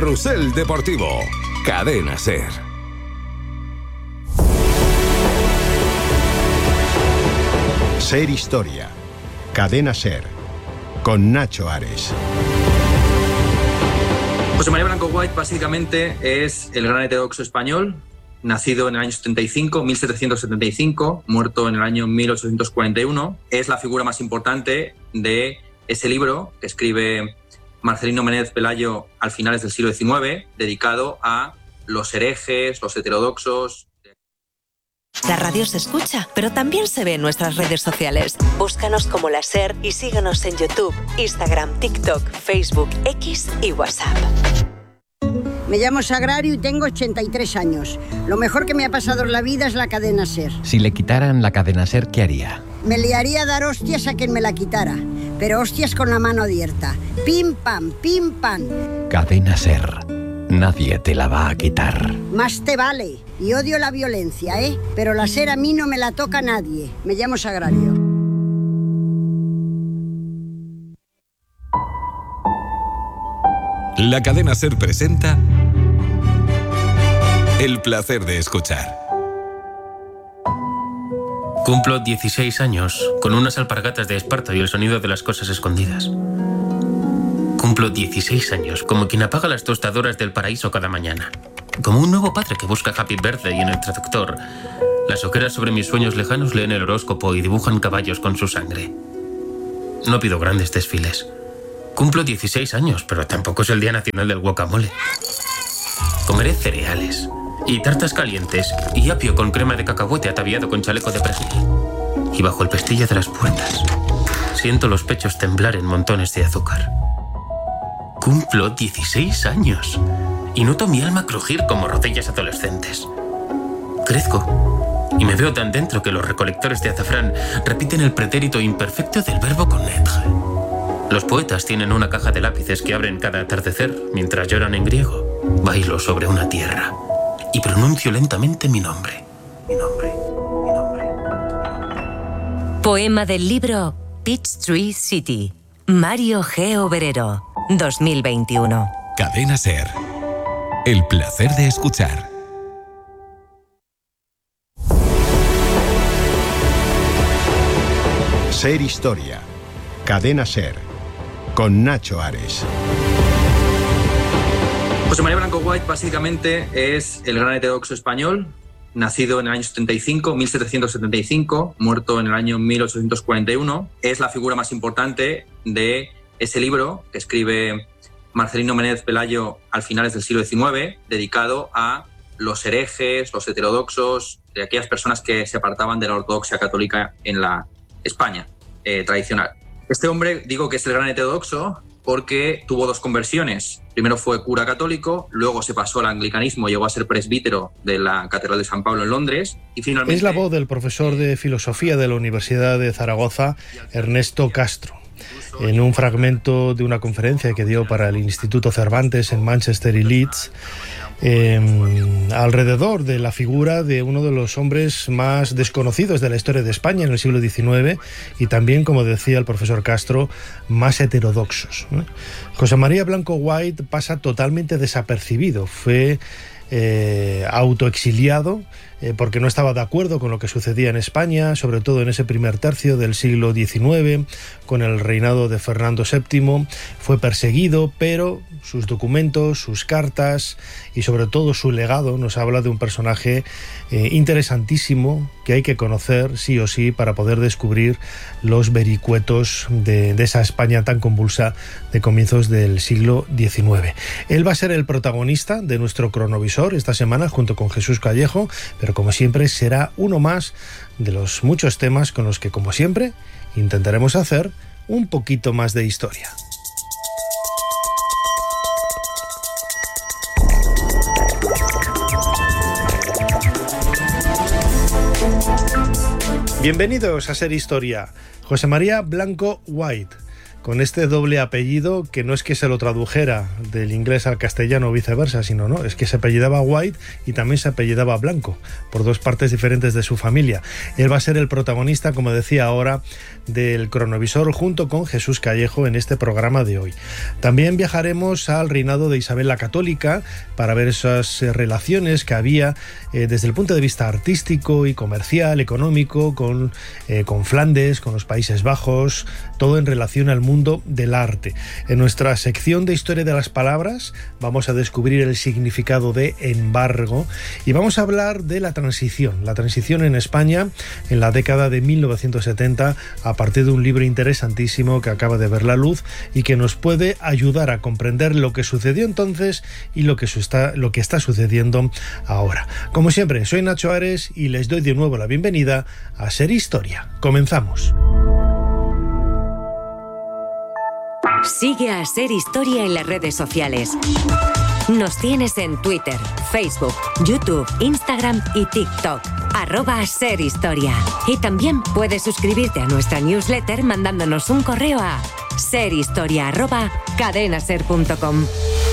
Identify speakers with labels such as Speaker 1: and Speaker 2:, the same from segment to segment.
Speaker 1: Carrusel Deportivo. Cadena SER.
Speaker 2: SER Historia. Cadena SER. Con Nacho Ares.
Speaker 3: José María Blanco White básicamente es el gran heterodoxo español, nacido en el año 1775, muerto en el año 1841. Es la figura más importante de ese libro que escribe Marcelino Menéndez Pelayo al finales del siglo XIX, dedicado a los herejes, los heterodoxos.
Speaker 4: La radio se escucha, pero también se ve en nuestras redes sociales. Búscanos como La SER y síguenos en YouTube, Instagram, TikTok, Facebook, X y WhatsApp.
Speaker 5: Me llamo Sagrario y tengo 83 años. Lo mejor que me ha pasado en la vida es la cadena SER.
Speaker 6: Si le quitaran la cadena SER, ¿qué haría?
Speaker 5: Me liaría a dar hostias a quien me la quitara, pero hostias con la mano abierta. Pim, pam, pim, pam.
Speaker 6: Cadena SER. Nadie te la va a quitar.
Speaker 5: Más te vale. Y odio la violencia, ¿eh? Pero la SER a mí no me la toca nadie. Me llamo Sagrario.
Speaker 1: La cadena SER presenta El placer de escuchar.
Speaker 7: Cumplo 16 años, con unas alpargatas de Esparta y el sonido de las cosas escondidas. Cumplo 16 años, como quien apaga las tostadoras del paraíso cada mañana. Como un nuevo padre que busca Happy Birthday en el traductor. Las ojeras sobre mis sueños lejanos leen el horóscopo y dibujan caballos con su sangre. No pido grandes desfiles. Cumplo 16 años, pero tampoco es el Día Nacional del Guacamole. Comeré cereales y tartas calientes y apio con crema de cacahuete ataviado con chaleco de Presley. Y bajo el pestillo de las puertas siento los pechos temblar en montones de azúcar. Cumplo 16 años y noto mi alma crujir como rodillas adolescentes. Crezco y me veo tan dentro que los recolectores de azafrán repiten el pretérito imperfecto del verbo connaître. Los poetas tienen una caja de lápices que abren cada atardecer mientras lloran en griego. Bailo sobre una tierra y pronuncio lentamente mi nombre. Mi nombre. Mi nombre.
Speaker 4: Poema del libro Peachtree City. Mario G. Oberero. 2021.
Speaker 1: Cadena SER. El placer de escuchar.
Speaker 2: SER Historia. Cadena SER. Con Nacho Ares.
Speaker 3: José María Blanco White básicamente es el gran heterodoxo español, nacido en el año 1775, muerto en el año 1841. Es la figura más importante de ese libro que escribe Marcelino Menéndez Pelayo al finales del siglo XIX, dedicado a los herejes, los heterodoxos, de aquellas personas que se apartaban de la ortodoxia católica en la España tradicional. Este hombre, digo que es el gran heterodoxo porque tuvo dos conversiones. Primero fue cura católico, luego se pasó al anglicanismo, llegó a ser presbítero de la Catedral de San Pablo en Londres y finalmente...
Speaker 8: Es la voz del profesor de filosofía de la Universidad de Zaragoza, Ernesto Castro, en un fragmento de una conferencia que dio para el Instituto Cervantes en Manchester y Leeds, alrededor de la figura de uno de los hombres más desconocidos de la historia de España en el siglo XIX y también, como decía el profesor Castro, más heterodoxos. José María Blanco White pasa totalmente desapercibido. Fue autoexiliado porque no estaba de acuerdo con lo que sucedía en España, sobre todo en ese primer tercio del siglo XIX, con el reinado de Fernando VII. Fue perseguido, pero sus documentos, sus cartas y sobre todo su legado nos habla de un personaje interesantísimo que hay que conocer sí o sí para poder descubrir los vericuetos de esa España tan convulsa de comienzos del siglo XIX. Él va a ser el protagonista de nuestro cronovisor esta semana junto con Jesús Callejo, pero como siempre será uno más de los muchos temas con los que, como siempre, intentaremos hacer un poquito más de historia. Bienvenidos a SER Historia. José María Blanco White con este doble apellido, que no es que se lo tradujera del inglés al castellano o viceversa, sino no, es que se apellidaba White y también se apellidaba Blanco, por dos partes diferentes de su familia. Él va a ser el protagonista, como decía ahora, del cronovisor junto con Jesús Callejo en este programa de hoy. También viajaremos al reinado de Isabel la Católica para ver esas relaciones que había desde el punto de vista artístico y comercial, económico, con Flandes, con los Países Bajos, todo en relación al mundo del arte. En nuestra sección de Historia de las Palabras vamos a descubrir el significado de embargo y vamos a hablar de la transición en España en la década de 1970 a partir de un libro interesantísimo que acaba de ver la luz y que nos puede ayudar a comprender lo que sucedió entonces y lo que está sucediendo ahora. Como siempre, soy Nacho Ares y les doy de nuevo la bienvenida a Ser Historia. Comenzamos.
Speaker 4: Sigue a Ser Historia en las redes sociales. Nos tienes en Twitter, Facebook, YouTube, Instagram y TikTok. @serhistoria. Y también puedes suscribirte a nuestra newsletter mandándonos un correo a serhistoria@cadenaser.com.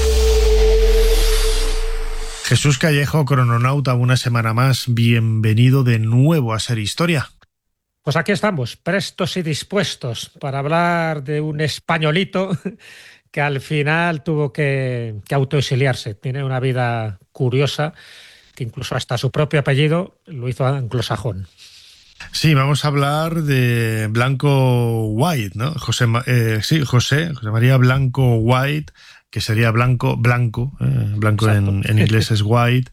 Speaker 8: Jesús Callejo, crononauta, una semana más. Bienvenido de nuevo a Ser Historia.
Speaker 9: Pues aquí estamos, prestos y dispuestos para hablar de un españolito que al final tuvo que autoexiliarse. Tiene una vida curiosa, que incluso hasta su propio apellido lo hizo anglosajón.
Speaker 8: Sí, vamos a hablar de Blanco White, ¿no? José María Blanco White, que sería blanco en inglés es white,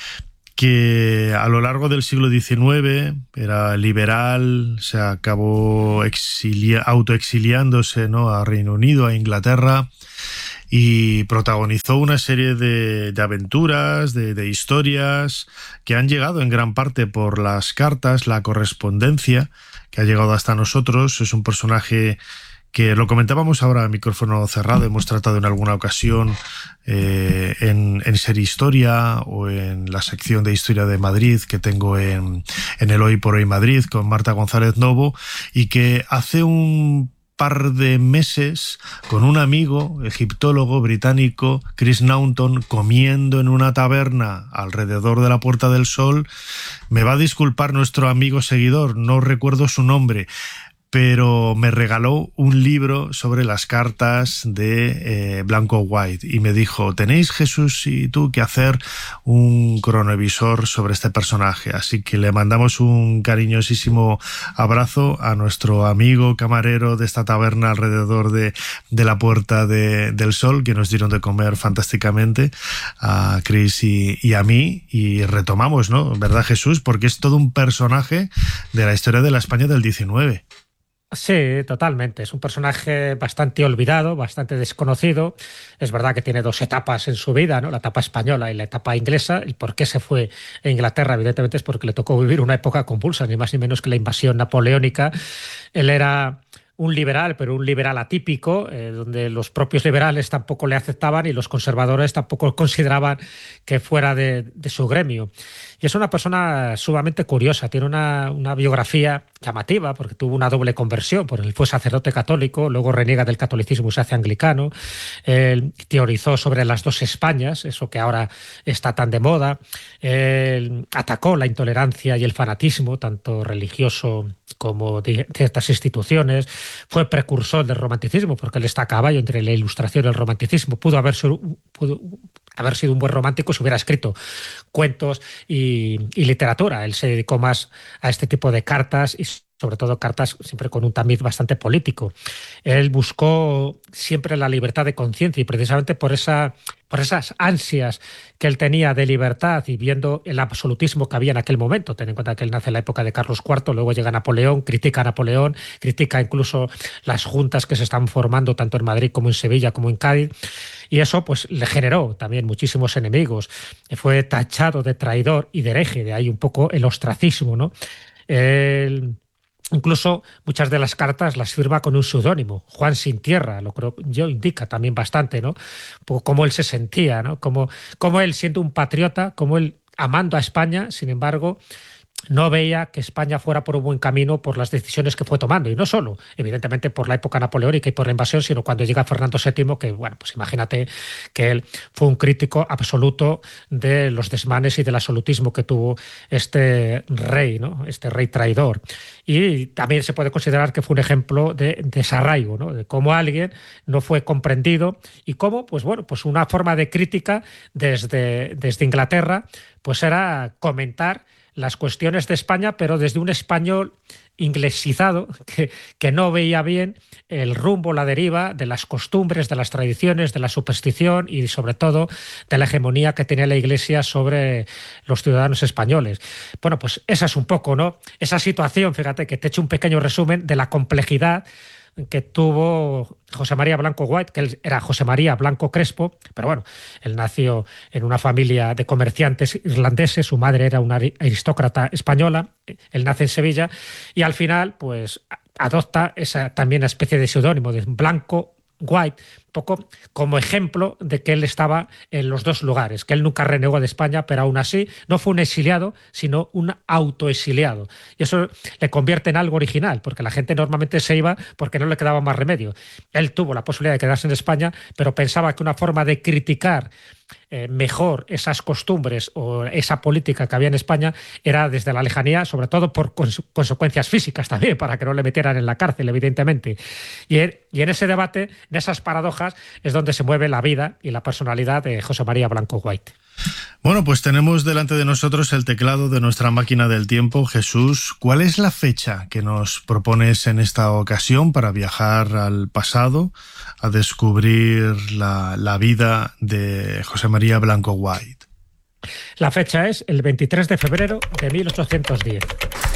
Speaker 8: que a lo largo del siglo XIX era liberal, se acabó autoexiliándose, ¿no?, a Reino Unido, a Inglaterra, y protagonizó una serie de aventuras, de historias que han llegado en gran parte por las cartas, la correspondencia que ha llegado hasta nosotros. Es un personaje que lo comentábamos ahora a micrófono cerrado, hemos tratado en alguna ocasión en Ser Historia o en la sección de Historia de Madrid que tengo en el Hoy por Hoy Madrid con Marta González Novo, y que hace un par de meses, con un amigo egiptólogo británico, Chris Naunton, comiendo en una taberna alrededor de la Puerta del Sol, me va a disculpar nuestro amigo seguidor, no recuerdo su nombre, pero me regaló un libro sobre las cartas de Blanco White y me dijo: tenéis, Jesús y tú, que hacer un cronovisor sobre este personaje. Así que le mandamos un cariñosísimo abrazo a nuestro amigo camarero de esta taberna alrededor de la Puerta del Sol, que nos dieron de comer fantásticamente, a Chris y a mí, y retomamos, ¿no? ¿Verdad, Jesús? Porque es todo un personaje de la historia de la España del 19.
Speaker 9: Sí, totalmente. Es un personaje bastante olvidado, bastante desconocido. Es verdad que tiene dos etapas en su vida, ¿no? La etapa española y la etapa inglesa. El por qué se fue a Inglaterra, evidentemente, es porque le tocó vivir una época convulsa, ni más ni menos que la invasión napoleónica. Él era un liberal, pero un liberal atípico, donde los propios liberales tampoco le aceptaban y los conservadores tampoco consideraban que fuera de su gremio. Y es una persona sumamente curiosa, tiene una biografía llamativa, porque tuvo una doble conversión, porque él fue sacerdote católico, luego reniega del catolicismo y se hace anglicano. Él teorizó sobre las dos Españas, eso que ahora está tan de moda. Él atacó la intolerancia y el fanatismo, tanto religioso como de ciertas instituciones. Fue precursor del romanticismo, porque él está a caballo entre la Ilustración y el romanticismo. Pudo haber sido un buen romántico si hubiera escrito cuentos y literatura. Él se dedicó más a este tipo de cartas y sobre todo cartas siempre con un tamiz bastante político. Él buscó siempre la libertad de conciencia y precisamente por esas ansias que él tenía de libertad y viendo el absolutismo que había en aquel momento. Ten en cuenta que él nace en la época de Carlos IV, luego llega Napoleón, critica incluso las juntas que se están formando tanto en Madrid como en Sevilla como en Cádiz, y eso pues le generó también muchísimos enemigos. Fue tachado de traidor y de hereje, de ahí un poco el ostracismo, ¿no? Incluso muchas de las cartas las firma con un seudónimo, Juan Sin Tierra, lo creo yo, indica también bastante, ¿no? Cómo él se sentía, ¿no? Cómo él, siendo un patriota, cómo él, amando a España, sin embargo, no veía que España fuera por un buen camino por las decisiones que fue tomando, y no solo, evidentemente, por la época napoleónica y por la invasión, sino cuando llega Fernando VII, que, bueno, pues imagínate que él fue un crítico absoluto de los desmanes y del absolutismo que tuvo este rey, ¿no? Este rey traidor. Y también se puede considerar que fue un ejemplo de desarraigo, ¿no? De cómo alguien no fue comprendido y cómo, pues bueno, pues una forma de crítica desde Inglaterra, pues era comentar las cuestiones de España, pero desde un español inglesizado que no veía bien el rumbo, la deriva de las costumbres, de las tradiciones, de la superstición y sobre todo de la hegemonía que tenía la Iglesia sobre los ciudadanos españoles. Bueno, pues esa es un poco, ¿no? Esa situación, fíjate, que te he hecho un pequeño resumen de la complejidad que tuvo José María Blanco White, que él era José María Blanco Crespo, pero bueno, él nació en una familia de comerciantes irlandeses, su madre era una aristócrata española, él nace en Sevilla y al final pues adopta esa también especie de seudónimo de Blanco White, un poco como ejemplo de que él estaba en los dos lugares, que él nunca renegó de España, pero aún así no fue un exiliado, sino un autoexiliado. Y eso le convierte en algo original, porque la gente normalmente se iba porque no le quedaba más remedio. Él tuvo la posibilidad de quedarse en España, pero pensaba que una forma de criticar mejor esas costumbres o esa política que había en España era desde la lejanía, sobre todo por consecuencias físicas también, para que no le metieran en la cárcel, evidentemente. Y en ese debate, en esas paradojas, es donde se mueve la vida y la personalidad de José María Blanco White.
Speaker 8: Bueno, pues tenemos delante de nosotros el teclado de nuestra máquina del tiempo. Jesús, ¿cuál es la fecha que nos propones en esta ocasión para viajar al pasado, a descubrir la vida de José María Blanco White?
Speaker 9: La fecha es el 23 de febrero de 1810.